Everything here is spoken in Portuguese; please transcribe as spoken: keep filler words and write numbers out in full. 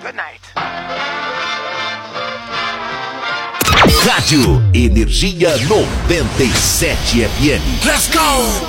Good night. Rádio Energia noventa e sete F M. Let's go!